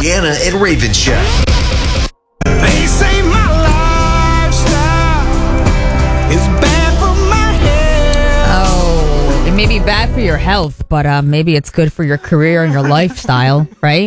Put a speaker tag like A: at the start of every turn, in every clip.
A: Anna and Raven Show.
B: They say my lifestyle is bad for my health.
C: Oh, it may be bad for your health, but maybe it's good for your career and your lifestyle, right?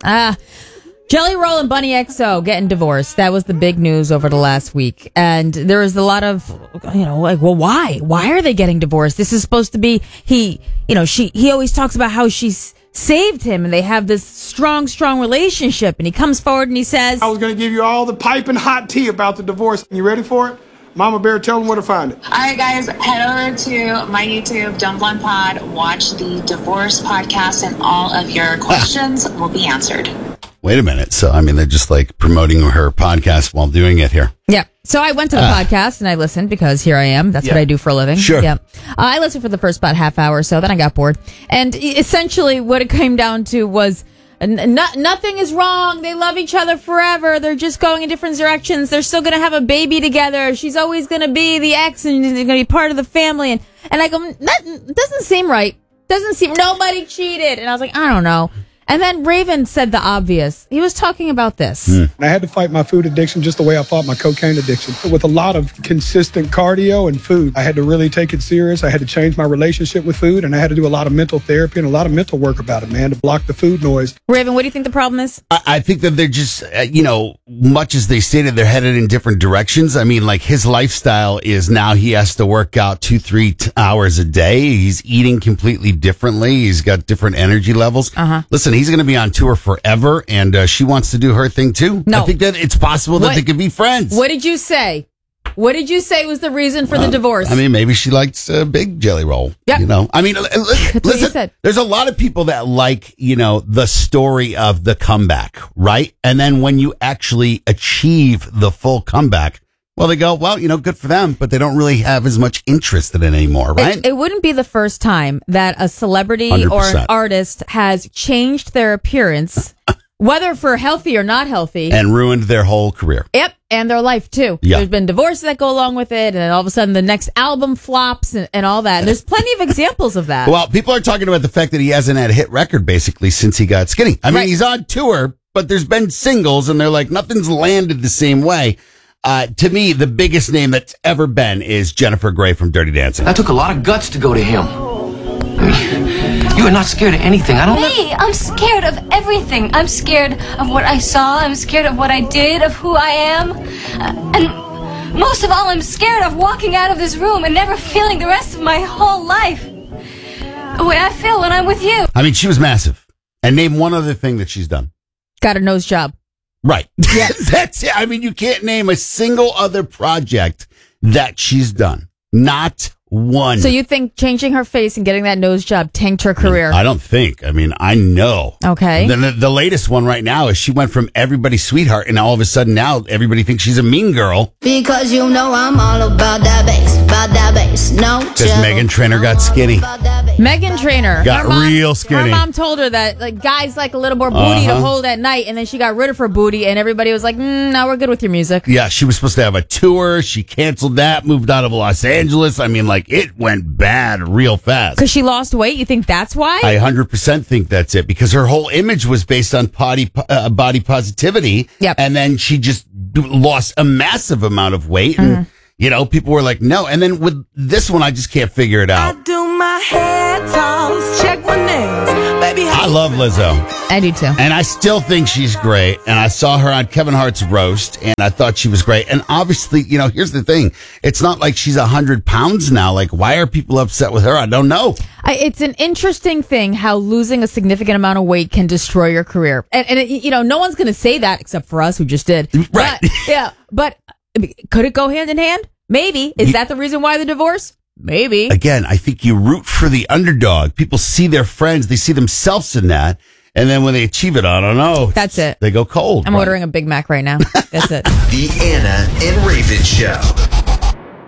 C: Jelly Roll and Bunny XO getting divorced. That was the big news over the last week. And there was a lot of, well, why? Why are they getting divorced? This is supposed to be, he always talks about how she's saved him and they have this strong relationship. And he comes forward and he says,
D: I was going to give you all the piping hot tea about the divorce. You ready for it? Mama Bear, tell them where to find it.
E: All right, guys, head over to my YouTube, Dumb Blonde Pod. Watch the divorce podcast and all of your questions will be answered.
F: Wait a minute. So, they're just like promoting her podcast while doing it here.
C: Yeah. So I went to the podcast and I listened because here I am. That's what I do for a living.
F: Sure.
C: Yeah. I listened for the first about half hour or so. Then I got bored. And essentially what it came down to was nothing is wrong. They love each other forever. They're just going in different directions. They're still going to have a baby together. She's always going to be the ex and they're going to be part of the family. And I go, that doesn't seem right. Doesn't seem, nobody cheated. And I was like, I don't know. And then Raven said the obvious. He was talking about this.
D: I had to fight my food addiction just the way I fought my cocaine addiction. With a lot of consistent cardio and food, I had to really take it serious. I had to change my relationship with food, and I had to do a lot of mental therapy and a lot of mental work about it, man, to block the food noise.
C: Raven, what do you think the problem is?
F: I think that they're just, much as they stated, they're headed in different directions. His lifestyle is now he has to work out 2-3 hours a day. He's eating completely differently. He's got different energy levels. Listen, he's going to be on tour forever, and she wants to do her thing too.
C: No.
F: I think that it's possible that they could be friends.
C: What did you say? What did you say was the reason for the divorce?
F: Maybe she likes a big Jelly Roll.
C: Yep.
F: Listen, there's a lot of people that like, the story of the comeback, right? And then when you actually achieve the full comeback, well, they go, good for them, but they don't really have as much interest in it anymore, right?
C: It wouldn't be the first time that a celebrity
F: 100%.
C: or an artist has changed their appearance, whether for healthy or not healthy.
F: And ruined their whole career.
C: Yep, and their life, too.
F: Yeah.
C: There's been divorces that go along with it, and then all of a sudden the next album flops and all that. And there's plenty of examples of that.
F: Well, people are talking about the fact that he hasn't had a hit record, basically, since he got skinny.
C: Right.
F: He's on tour, but there's been singles, and they're like, nothing's landed the same way. To me, the biggest name that's ever been is Jennifer Grey from Dirty Dancing.
G: That took a lot of guts to go to him. You are not scared of anything. I don't know.
H: Hey, I'm scared of everything. I'm scared of what I saw. I'm scared of what I did, of who I am. And most of all, I'm scared of walking out of this room and never feeling the rest of my whole life the way I feel when I'm with you.
F: She was massive. And name one other thing that she's done.
C: Got a nose job.
F: Right.
C: Yeah.
F: That's it. You can't name a single other project that she's done. Not one.
C: So you think changing her face and getting that nose job tanked her career?
F: I don't think. I know.
C: Okay.
F: The latest one right now is she went from everybody's sweetheart, and all of a sudden now everybody thinks she's a mean girl.
I: Because I'm all about that bass, no
F: Because Meghan Trainor got skinny.
C: Meghan Trainor
F: Got real skinny.
C: Her mom told her that guys like a little more booty to hold at night, and then she got rid of her booty, and everybody was like, "No, we're good with your music."
F: Yeah, she was supposed to have a tour. She canceled that, moved out of Los Angeles. It went bad real fast.
C: Because she lost weight? You think that's why?
F: I 100% think that's it, because her whole image was based on body positivity.
C: Yep.
F: And then she just lost a massive amount of weight. And, people were like, no. And then with this one, I just can't figure it out.
B: I do my hair toss, check my nails. Baby,
F: I love Lizzo.
C: I do too.
F: And I still think she's great. And I saw her on Kevin Hart's roast, and I thought she was great. And obviously, here's the thing. It's not like she's 100 pounds now. Why are people upset with her? I don't know.
C: It's an interesting thing how losing a significant amount of weight can destroy your career. And no one's going to say that except for us who just did.
F: Right.
C: But could it go hand in hand? Maybe. Is that the reason why the divorce? Maybe.
F: Again, I think you root for the underdog. People see their friends. They see themselves in that. And then when they achieve it, I don't know.
C: That's it.
F: They go cold.
C: I'm ordering a Big Mac right now. That's it.
A: The Anna and Raven Show.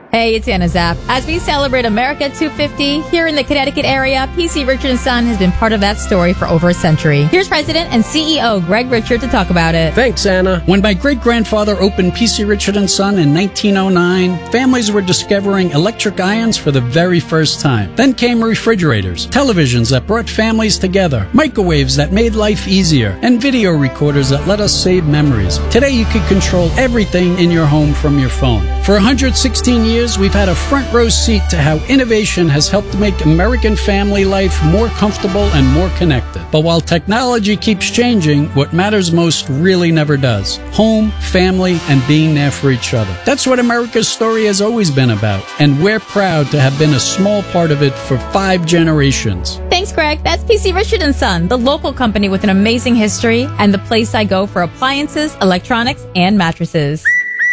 C: Hey, it's Anna Zapp. As we celebrate America 250 here in the Connecticut area, PC Richard & Son has been part of that story for over a century. Here's President and CEO Greg Richard to talk about it.
A: Thanks, Anna. When my great-grandfather opened PC Richard & Son in 1909, families were discovering electric irons for the very first time. Then came refrigerators, televisions that brought families together, microwaves that made life easier, and video recorders that let us save memories. Today, you can control everything in your home from your phone. For 116 years, we've had a front row seat to how innovation has helped make American family life more comfortable and more connected. But while technology keeps changing, what matters most really never does. Home, family, and being there for each other. That's what America's story has always been about, and we're proud to have been a small part of it for 5 generations.
C: Thanks, Greg. That's PC Richard & Son, the local company with an amazing history and the place I go for appliances, electronics, and mattresses.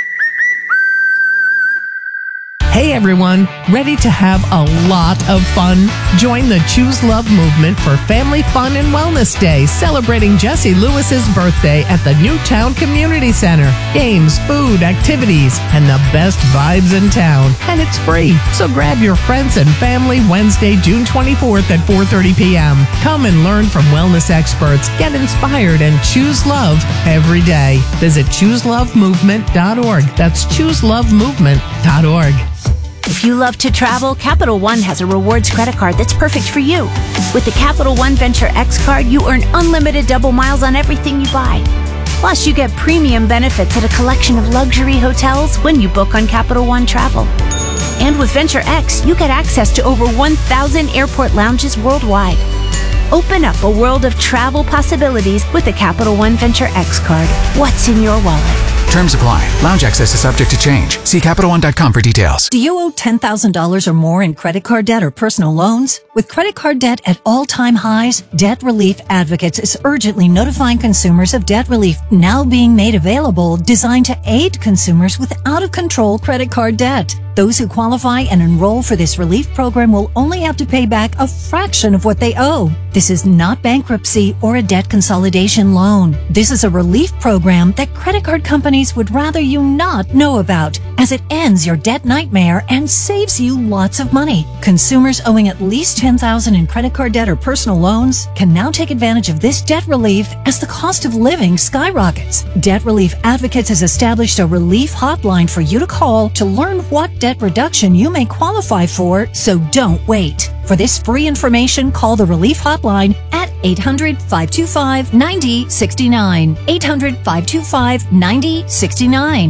B: Hey everyone, ready to have a lot of fun? Join the Choose Love movement for Family Fun and Wellness Day, celebrating Jesse Lewis's birthday at the Newtown Community Center. Games, food, activities, and the best vibes in town. And it's free, so grab your friends and family Wednesday, June 24th at 4:30 p.m. Come and learn from wellness experts, get inspired, and choose love every day. Visit ChooseLoveMovement.org. That's ChooseLoveMovement.org.
J: If you love to travel, Capital One has a rewards credit card that's perfect for you. With the Capital One Venture X card, you earn unlimited double miles on everything you buy. Plus, you get premium benefits at a collection of luxury hotels when you book on Capital One Travel. And with Venture X, you get access to over 1,000 airport lounges worldwide. Open up a world of travel possibilities with the Capital One Venture X card. What's in your wallet?
K: Terms apply. Lounge access is subject to change. See CapitalOne.com for details.
L: Do you owe $10,000 or more in credit card debt or personal loans? With credit card debt at all-time highs, Debt Relief Advocates is urgently notifying consumers of debt relief now being made available, designed to aid consumers with out-of-control credit card debt. Those who qualify and enroll for this relief program will only have to pay back a fraction of what they owe. This is not bankruptcy or a debt consolidation loan. This is a relief program that credit card companies would rather you not know about, as it ends your debt nightmare and saves you lots of money. Consumers owing at least $10,000 in credit card debt or personal loans can now take advantage of this debt relief as the cost of living skyrockets. Debt Relief Advocates has established a relief hotline for you to call to learn what debt reduction you may qualify for, so don't wait. For this free information, call the Relief Hotline at 800-525-9069. 800-525-9069.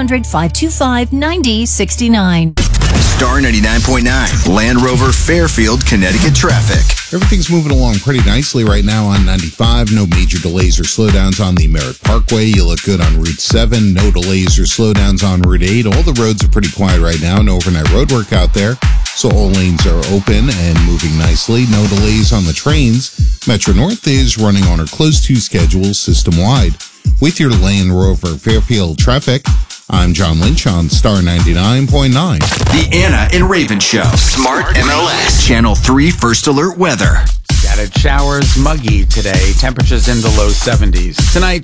L: 800-525-9069.
M: Star 99.9, Land Rover Fairfield, Connecticut traffic.
N: Everything's moving along pretty nicely right now on 95. No major delays or slowdowns on the Merritt Parkway. You look good on Route 7. No delays or slowdowns on Route 8. All the roads are pretty quiet right now. No overnight road work out there. So all lanes are open and moving nicely. No delays on the trains. Metro North is running on her close to schedule system-wide. With your Land Rover Fairfield traffic, I'm John Lynch on Star 99.9.
M: The Anna and Raven Show. Smart MLS. Channel 3 First Alert Weather.
O: Scattered showers, muggy today. Temperatures in the low 70s. Tonight,